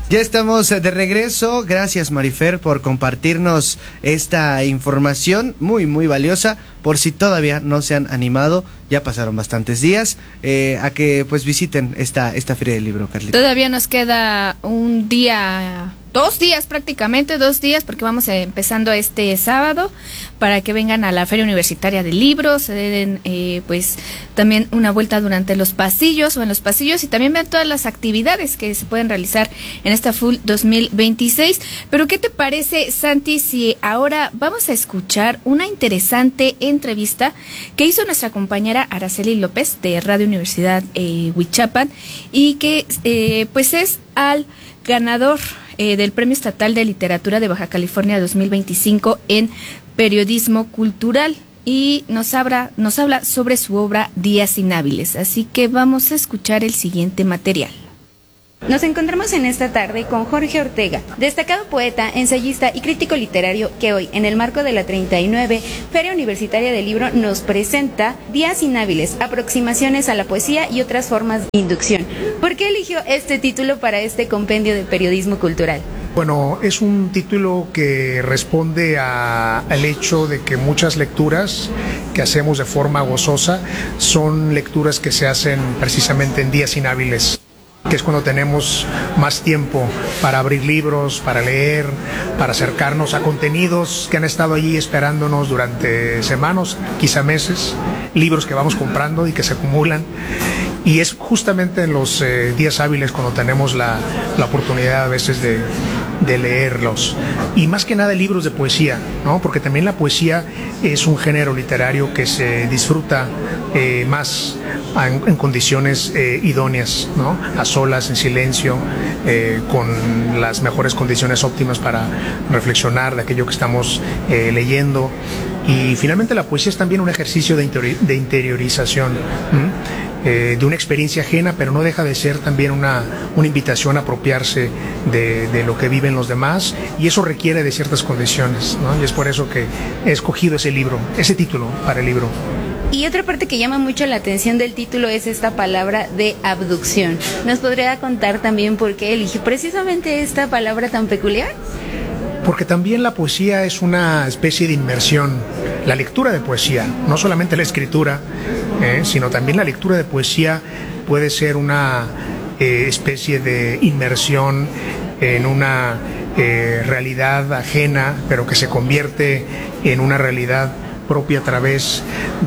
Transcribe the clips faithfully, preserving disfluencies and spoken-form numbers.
Ya estamos de regreso. Gracias, Marifer, por compartirnos esta información muy, muy valiosa. Por si todavía no se han animado, ya pasaron bastantes días, eh, a que pues visiten esta, esta Feria del Libro, Carlita. Todavía nos queda un día, dos días prácticamente, dos días, porque vamos empezando este sábado, para que vengan a la Feria Universitaria del Libro, se den eh, pues también una vuelta durante los pasillos o en los pasillos y también vean todas las actividades que se pueden realizar en esta F U L dos mil veintiséis. Pero ¿qué te parece, Santi, si ahora vamos a escuchar una interesante entrevista que hizo nuestra compañera Araceli López de Radio Universidad eh, Huichapan, y que eh, pues es al ganador eh, del Premio Estatal de Literatura de Baja California dos mil veinticinco en Periodismo Cultural, y nos habla, nos habla sobre su obra Días Inhábiles. Así que vamos a escuchar el siguiente material. Nos encontramos en esta tarde con Jorge Ortega, destacado poeta, ensayista y crítico literario, que hoy, en el marco de la treinta y nueve Feria Universitaria del Libro, nos presenta Días Inhábiles, aproximaciones a la poesía y otras formas de inducción. ¿Por qué eligió este título para este compendio de periodismo cultural? Bueno, es un título que responde a, al hecho de que muchas lecturas que hacemos de forma gozosa son lecturas que se hacen precisamente en días inhábiles, que es cuando tenemos más tiempo para abrir libros, para leer, para acercarnos a contenidos que han estado allí esperándonos durante semanas, quizá meses, libros que vamos comprando y que se acumulan. Y es justamente en los eh, días hábiles cuando tenemos la, la oportunidad a veces de, de leerlos. Y más que nada libros de poesía, ¿no? Porque también la poesía es un género literario que se disfruta eh, más en, en condiciones eh, idóneas, ¿no? A solas, en silencio, eh, con las mejores condiciones óptimas para reflexionar de aquello que estamos eh, leyendo. Y finalmente la poesía es también un ejercicio de, interior, de interiorización, ¿m? Eh, de una experiencia ajena, pero no deja de ser también una, una invitación a apropiarse de, de lo que viven los demás, y eso requiere de ciertas condiciones, ¿no? Y es por eso que he escogido ese libro, ese título para el libro. Y otra parte que llama mucho la atención del título es esta palabra de abducción. ¿Nos podría contar también por qué eligió precisamente esta palabra tan peculiar? Porque también la poesía es una especie de inmersión, la lectura de poesía, no solamente la escritura, eh, sino también la lectura de poesía puede ser una eh, especie de inmersión en una eh, realidad ajena, pero que se convierte en una realidad propia a través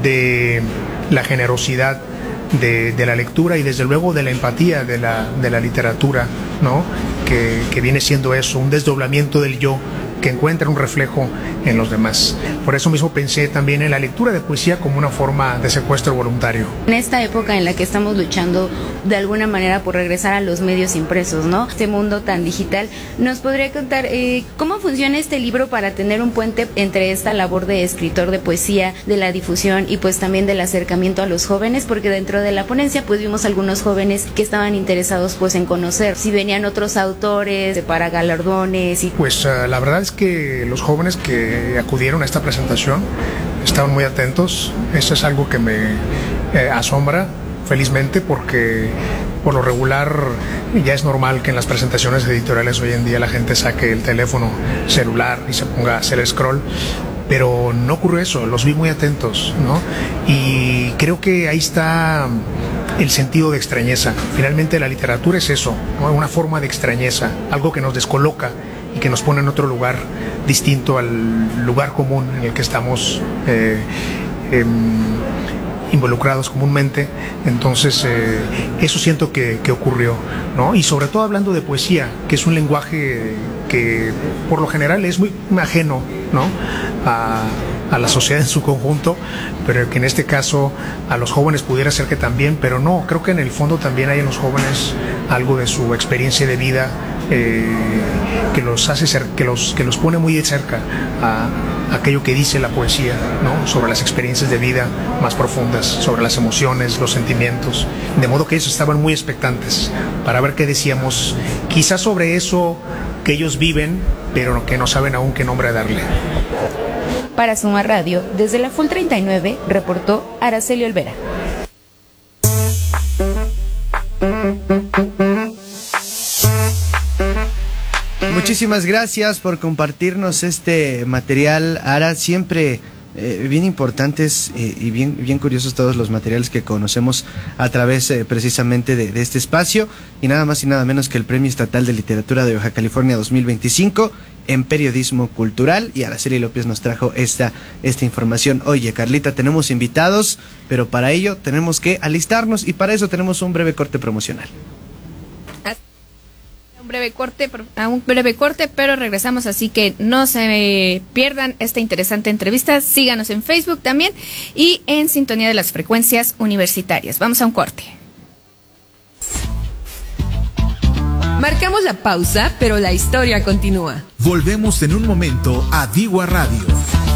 de la generosidad de, de la lectura y desde luego de la empatía de la, de la literatura, ¿no? Que, que viene siendo eso, un desdoblamiento del yo que encuentra un reflejo en los demás. Por eso mismo pensé también en la lectura de poesía como una forma de secuestro voluntario. En esta época en la que estamos luchando de alguna manera por regresar a los medios impresos, ¿no? Este mundo tan digital, ¿nos podría contar eh, cómo funciona este libro para tener un puente entre esta labor de escritor de poesía, de la difusión y pues también del acercamiento a los jóvenes? Porque dentro de la ponencia pues vimos algunos jóvenes que estaban interesados pues en conocer si venían otros autores para galardones y... Pues uh, la verdad es que los jóvenes que acudieron a esta presentación estaban muy atentos. Eso es algo que me eh, asombra felizmente, porque por lo regular ya es normal que en las presentaciones editoriales hoy en día la gente saque el teléfono celular y se ponga a hacer el scroll, pero no ocurrió eso, los vi muy atentos, ¿no? Y creo que ahí está el sentido de extrañeza. Finalmente la literatura es eso, ¿no? Una forma de extrañeza, algo que nos descoloca y que nos pone en otro lugar distinto al lugar común en el que estamos eh, eh, involucrados comúnmente. Entonces eh, eso siento que, que ocurrió, ¿no? Y sobre todo hablando de poesía, que es un lenguaje que por lo general es muy ajeno, ¿no? a, a la sociedad en su conjunto, pero que en este caso a los jóvenes pudiera ser que también, pero no, creo que en el fondo también hay en los jóvenes algo de su experiencia de vida eh, que los hace ser, que los que los pone muy de cerca a, a aquello que dice la poesía, ¿no? Sobre las experiencias de vida más profundas, sobre las emociones, los sentimientos, de modo que ellos estaban muy expectantes para ver qué decíamos, quizás sobre eso que ellos viven, pero que no saben aún qué nombre darle. Para Suma Radio, desde la F U L treinta y nueve, reportó Araceli Olvera. Muchísimas gracias por compartirnos este material, Ara. Siempre eh, bien importantes eh, y bien, bien curiosos todos los materiales que conocemos a través eh, precisamente de, de este espacio. Y nada más y nada menos que el Premio Estatal de Literatura de Baja California dos mil veinticinco en Periodismo Cultural. Y Araceli López nos trajo esta, esta información. Oye, Carlita, tenemos invitados, pero para ello tenemos que alistarnos y para eso tenemos un breve corte promocional. Un breve corte, a un breve corte, pero regresamos, así que no se pierdan esta interesante entrevista. Síganos en Facebook también y en sintonía de las frecuencias universitarias. Vamos a un corte. Marcamos la pausa, pero la historia continúa. Volvemos en un momento a Digua Radio.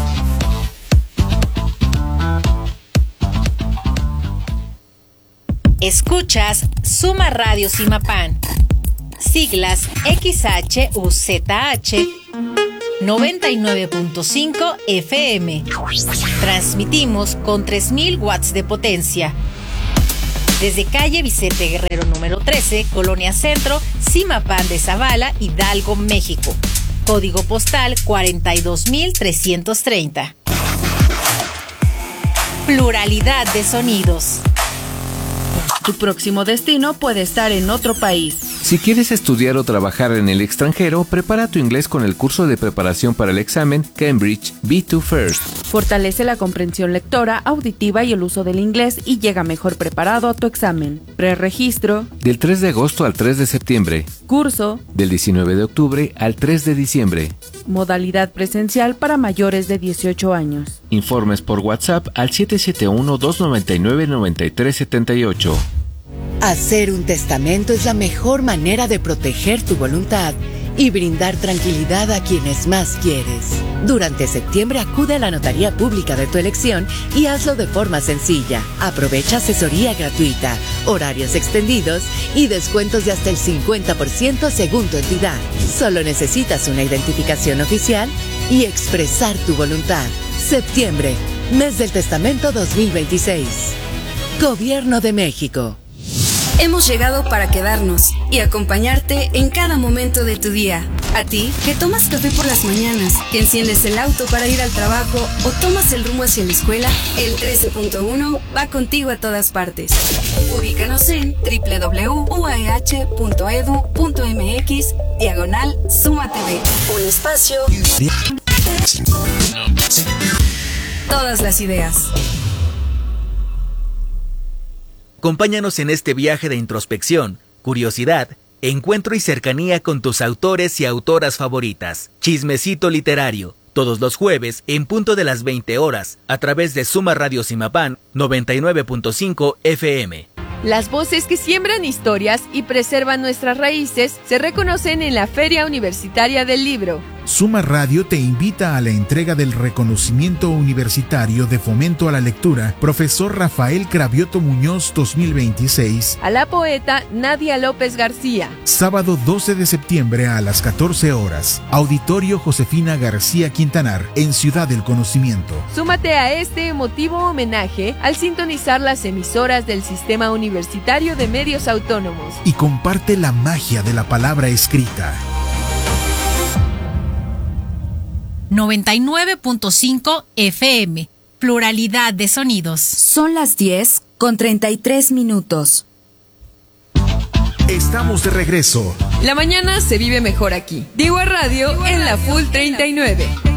Escuchas Suma Radio Simapán. Siglas X H U Z H noventa y nueve punto cinco F M. Transmitimos con tres mil watts de potencia. Desde calle Vicente Guerrero número trece, Colonia Centro, Simapán de Zavala, Hidalgo, México. Código postal cuarenta y dos mil trescientos treinta. Pluralidad de sonidos. Tu próximo destino puede estar en otro país. Si quieres estudiar o trabajar en el extranjero, prepara tu inglés con el curso de preparación para el examen Cambridge B dos First. Fortalece la comprensión lectora, auditiva y el uso del inglés y llega mejor preparado a tu examen. Preregistro. Del tres de agosto al tres de septiembre. Curso. Del diecinueve de octubre al tres de diciembre. Modalidad presencial para mayores de dieciocho años. Informes por WhatsApp al siete siete uno, dos nueve nueve, nueve tres siete ocho. Hacer un testamento es la mejor manera de proteger tu voluntad y brindar tranquilidad a quienes más quieres. Durante septiembre acude a la notaría pública de tu elección y hazlo de forma sencilla. Aprovecha asesoría gratuita, horarios extendidos y descuentos de hasta el cincuenta por ciento según tu entidad. Solo necesitas una identificación oficial y expresar tu voluntad. Septiembre, mes del testamento dos mil veintiséis. Gobierno de México. Hemos llegado para quedarnos y acompañarte en cada momento de tu día. A ti, que tomas café por las mañanas, que enciendes el auto para ir al trabajo o tomas el rumbo hacia la escuela, el trece punto uno va contigo a todas partes. Ubícanos en doble u doble u doble u punto u a e h punto e d u punto m x diagonal Suma T V. Un espacio. Todas las ideas. Acompáñanos en este viaje de introspección, curiosidad, encuentro y cercanía con tus autores y autoras favoritas. Chismecito literario, todos los jueves en punto de las veinte horas, a través de Suma Radio Simapán noventa y nueve punto cinco F M. Las voces que siembran historias y preservan nuestras raíces se reconocen en la Feria Universitaria del Libro. Suma Radio te invita a la entrega del reconocimiento universitario de fomento a la lectura Profesor Rafael Cravioto Muñoz dos mil veintiséis a la poeta Nadia López García. Sábado doce de septiembre a las catorce horas. Auditorio Josefina García Quintanar en Ciudad del Conocimiento. Súmate a este emotivo homenaje al sintonizar las emisoras del Sistema Universitario de Medios Autónomos. Y comparte la magia de la palabra escrita. noventa y nueve punto cinco F M. Pluralidad de sonidos. Son las diez con treinta y tres minutos. Estamos de regreso. La mañana se vive mejor aquí. Digua Radio en la Full treinta y nueve.